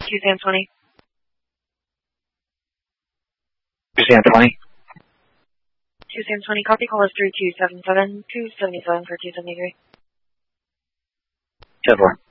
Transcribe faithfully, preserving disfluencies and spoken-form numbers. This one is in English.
Q SAM twenty. Q SAM twenty. Q SAM twenty, copy, call is three two seven seven, two seven seven for two seventy-three. ten four.